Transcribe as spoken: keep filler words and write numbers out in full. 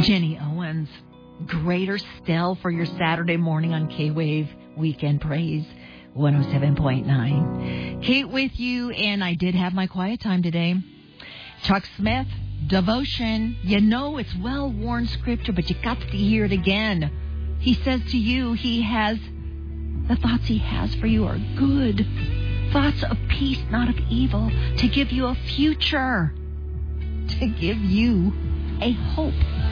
Jenny Owens. Greater Still for your Saturday morning on K-Wave Weekend Praise one oh seven point nine. Kate with you, and I did have my quiet time today. Chuck Smith, Devotion. You know it's well-worn scripture, but you got to hear it again. He says to you, he has, the thoughts he has for you are good. Thoughts of peace, not of evil, to give you a future, to give you a hope